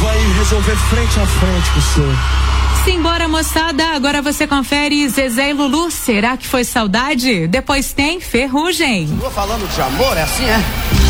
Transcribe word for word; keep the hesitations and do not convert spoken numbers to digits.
vai resolver frente a frente com o senhor. Simbora, moçada, agora você confere Zezé e Lulu, será que foi saudade? Depois tem Ferrugem. Tô falando de amor, é assim, é?